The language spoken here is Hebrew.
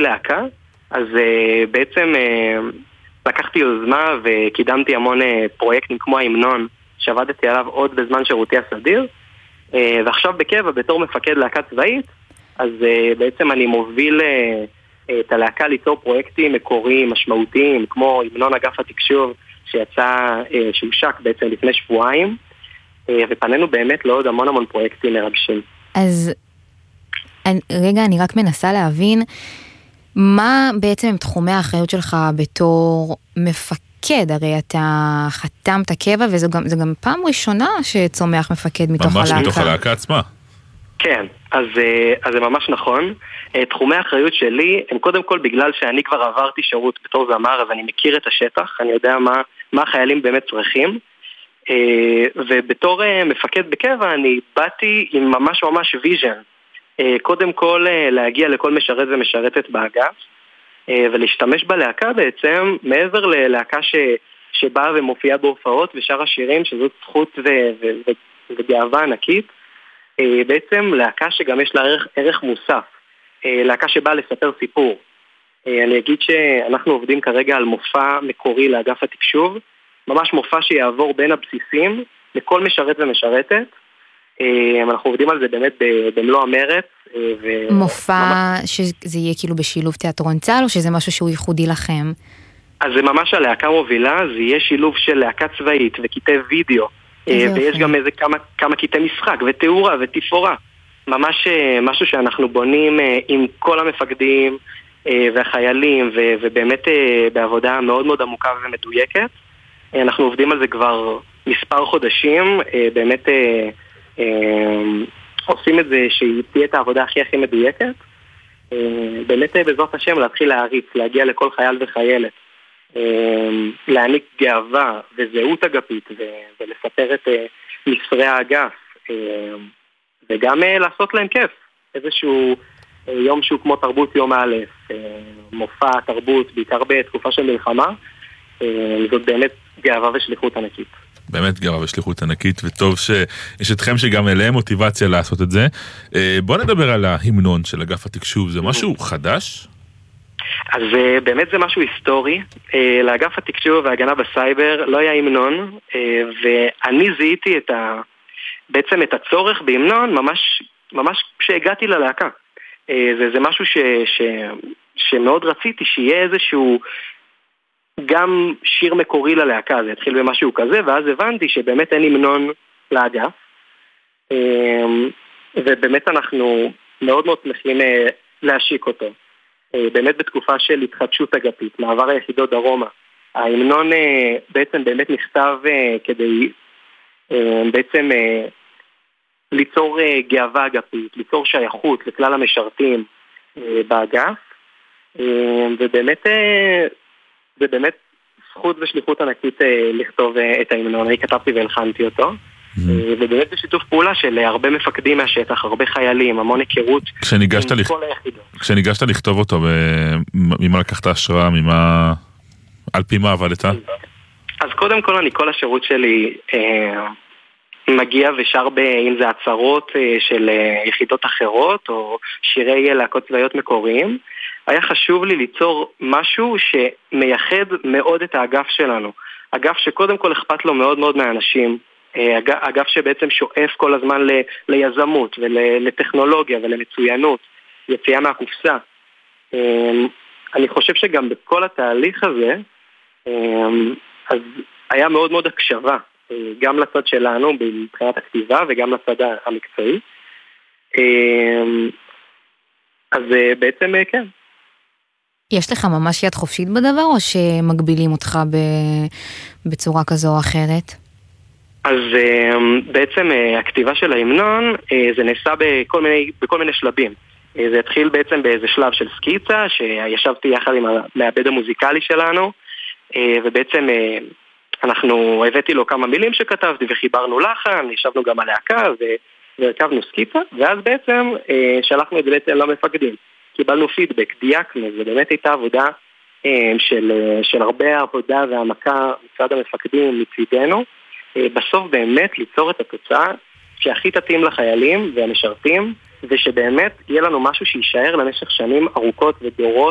להפעיל להקה, אז בעצם לקחתי יוזמה וקידמתי המון פרויקטים כמו ההמנון, שעבדתי עליו עוד בזמן שירותי הסדיר, ועכשיו בקבע בתור מפקד להקה צבאית, אז בעצם אני מוביל את הלהקה ליצור פרויקטים מקוריים, משמעותיים, כמו המנון אגף התקשוב שהושק בעצם לפני שבועיים, ופנינו באמת לעוד המון פרויקטים מרגשים. אז רגע, אני רק מנסה להבין, מה בעצם הם תחומי האחריות שלך בתור מפקד? הרי אתה חתמת קבע, וזה גם פעם ראשונה שצומח מפקד מתוך הלהקה. ממש מתוך הלהקה עצמה. כן, אז זה ממש נכון. תחומי האחריות שלי הם קודם כל בגלל שאני כבר עברתי שירות בתור זמר, אז אני מכיר את השטח, אני יודע מה החיילים באמת צריכים, ובתור מפקד בקבע אני באתי עם ממש ויז'ן. קודם כל להגיע לכל משרת ומשרתת באגף, ולהשתמש בלהקה בעצם, מעבר ללהקה שבאה ומופיעה בהופעות ושאר השירים, שזאת זכות וגאווה ענקית, בעצם להקה שגם יש לה ערך מוסף, להקה שבאה לספר סיפור. אני אגיד שאנחנו עובדים כרגע על מופע מקורי לאגף התקשוב, ממש מופע שיעבור בין הבסיסים לכל משרת ומשרתת. אנחנו עובדים על זה באמת במלוא המרץ. מופע שזה יהיה כאילו בשילוב תיאטרון צה"ל, או שזה משהו שהוא ייחודי לכם? אז זה ממש הלהקה מובילה, זה יהיה שילוב של להקה צבאית וכיתי וידאו, ויש גם איזה כמה כיתי משחק ותאורה ותפאורה. ממש משהו שאנחנו בונים עם כל המפקדים והחיילים, ובאמת בעבודה מאוד עמוקה ומדויקת. אנחנו עובדים על זה כבר מספר חודשים, באמת עושים את זה שתהיה את העבודה הכי מדויקת. באמת בעזרת השם להתחיל להריץ, להגיע לכל חייל וחיילת, להעניק גאווה וזהות אגפית ולספר את מסרי האגף, וגם לעשות להם כיף. איזשהו יום שהוא כמו תרבות יום א', מופע תרבות, בעיקר בתקופה של מלחמה, זאת באמת גאווה ושליחות ענקית. באמת גאווה ושליחות ענקית, וטוב שיש אתכם שגם אליהם מוטיבציה לעשות את זה. בוא נדבר על ההמנון של אגף התקשוב, זה משהו חדש? אז באמת זה משהו היסטורי. לאגף התקשוב וההגנה בסייבר לא היה המנון, ואני זיהיתי בעצם את הצורך בהמנון ממש כשהגעתי ללהקה. זה משהו שמאוד רציתי שיהיה איזשהו גם שיר מקורי ללהקה, זה התחיל במשהו כזה, ואז הבנתי שבאמת אין המנון לאגף, ובאמת אנחנו מאוד שמחים להשיק אותו. באמת בתקופה של התחדשות אגפית, מעבר היחידות דרומה. ההמנון בעצם באמת נכתב כדי בעצם ליצור גאווה אגפית, ליצור שייכות לכלל המשרתים באגף, ובאמת זה באמת זכות ושליחות ענקית לכתוב את ההמנון. אני כתבתי והלחנתי אותו, ובאמת בשיתוף פעולה של הרבה מפקדים מהשטח, הרבה חיילים, המון היכרות עם כל היחידות. כשניגשת לכתוב אותו, ממה לקחת השראה, על פי מה עבדת? אז קודם כל כל השרות שלי מגיע ושר אם זה הצהרות של יחידות אחרות או שירי להקות צבאיות מקוריים. היה חשוב לי ליצור משהו שמייחד מאוד את האגף שלנו. אגף שקודם כל אכפת לו מאוד מהאנשים. אגף שבעצם שואף כל הזמן ליזמות ולטכנולוגיה ולמצוינות, יציאה מהקופסה. אני חושב שגם בכל התהליך הזה, אז היה מאוד הקשבה, גם לצד שלנו מבחינת הכתיבה וגם לצד המקצועי. אז בעצם כן. יש לך ממש יד חופשית בדבר, או שמגבילים אותך בצורה כזו או אחרת? אז בעצם הכתיבה של ההמנון זה נעשה בכל מיני שלבים. זה התחיל בעצם באיזה שלב של סקיצה, שישבתי יחד עם המעבד המוזיקלי שלנו, ובעצם הבאתי לו כמה מילים שכתבתי וחיברנו לחן, ישבנו גם על להקה והרכבנו סקיצה, ואז בעצם שלחנו את זה בעצם למפקדים. קיבלנו פידבק, דייקנו, זה באמת הייתה עבודה של הרבה עבודה והעמקה מצד המפקדים מצידנו, בסוף באמת ליצור את התוצאה שהכי תתאים לחיילים והמשרתים, ושבאמת יהיה לנו משהו שישאר למשך שנים ארוכות ודורות